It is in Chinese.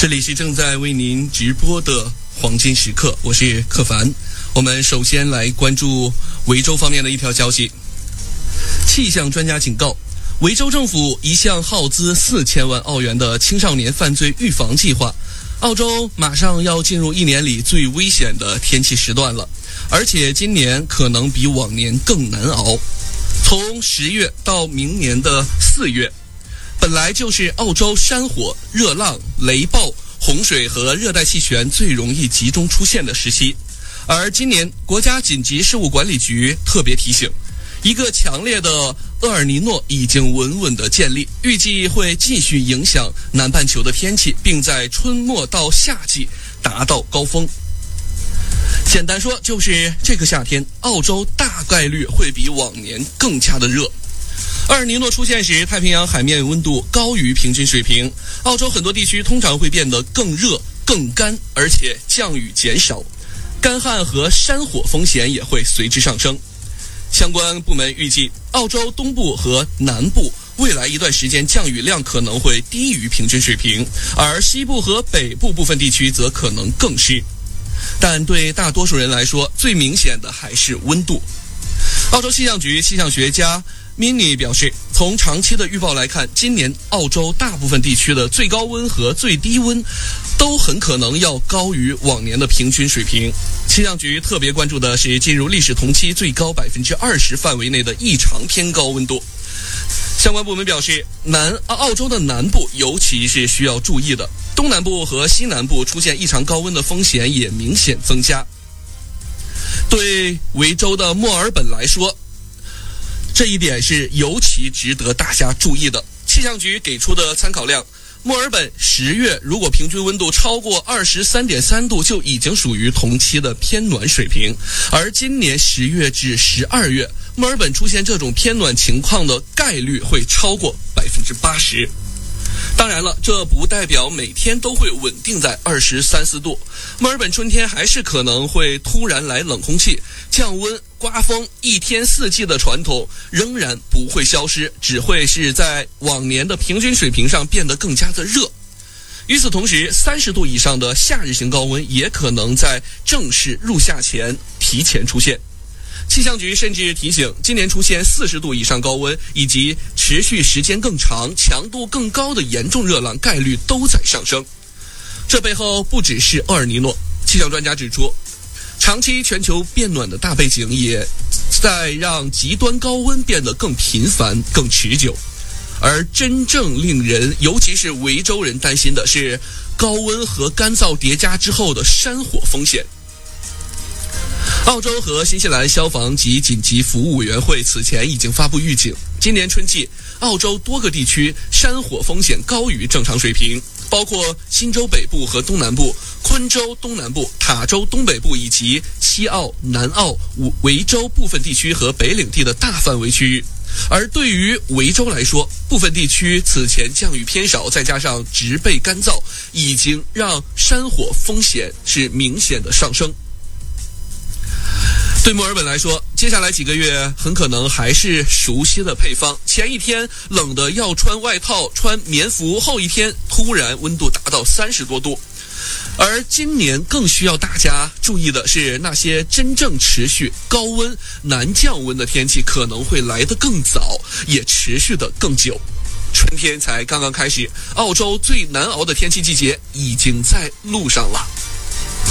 这里是正在为您直播的黄金时刻，我是克凡。我们首先来关注维州方面的一条消息。气象专家警告，维州政府一项耗资4000万澳元的青少年犯罪预防计划，澳洲马上要进入一年里最危险的天气时段了，而且今年可能比往年更难熬。从10月到明年的4月，本来就是澳洲山火、热浪、雷暴、洪水和热带气旋最容易集中出现的时期，而今年国家紧急事务管理局特别提醒，一个强烈的厄尔尼诺已经稳稳地建立，预计会继续影响南半球的天气，并在春末到夏季达到高峰。简单说，就是这个夏天，澳洲大概率会比往年更加的热。厄尔尼诺出现时，太平洋海面温度高于平均水平，澳洲很多地区通常会变得更热、更干，而且降雨减少，干旱和山火风险也会随之上升。相关部门预计，澳洲东部和南部未来一段时间降雨量可能会低于平均水平，而西部和北部部分地区则可能更湿。但对大多数人来说，最明显的还是温度。澳洲气象局气象学家Minnie 表示，从长期的预报来看，今年澳洲大部分地区的最高温和最低温都很可能要高于往年的平均水平。气象局特别关注的是进入历史同期最高20%范围内的异常偏高温度。相关部门表示，澳洲的南部尤其是需要注意的，东南部和西南部出现异常高温的风险也明显增加。对维州的墨尔本来说，这一点是尤其值得大家注意的。气象局给出的参考量，墨尔本10月如果平均温度超过23.3度，就已经属于同期的偏暖水平，而今年10月至12月，墨尔本出现这种偏暖情况的概率会超过80%。当然了，这不代表每天都会稳定在23、24度。墨尔本春天还是可能会突然来冷空气、降温、刮风，一天四季的传统仍然不会消失，只会是在往年的平均水平上变得更加的热。与此同时，30度以上的夏日型高温也可能在正式入夏前提前出现。气象局甚至提醒，今年出现40度以上高温以及持续时间更长、强度更高的严重热浪概率都在上升。这背后不只是厄尔尼诺，气象专家指出，长期全球变暖的大背景也在让极端高温变得更频繁、更持久。而真正令人，尤其是维州人担心的是高温和干燥叠加之后的山火风险。澳洲和新西兰消防及紧急服务委员会此前已经发布预警，今年春季澳洲多个地区山火风险高于正常水平，包括新州北部和东南部、昆州东南部、塔州东北部以及西澳、南澳、维州部分地区和北领地的大范围区域。而对于维州来说，部分地区此前降雨偏少，再加上植被干燥，已经让山火风险是明显的上升。对墨尔本来说，接下来几个月很可能还是熟悉的配方，前一天冷的要穿外套、穿棉服，后一天突然温度达到30多度。而今年更需要大家注意的是，那些真正持续高温难降温的天气可能会来得更早，也持续得更久。春天才刚刚开始，澳洲最难熬的天气季节已经在路上了。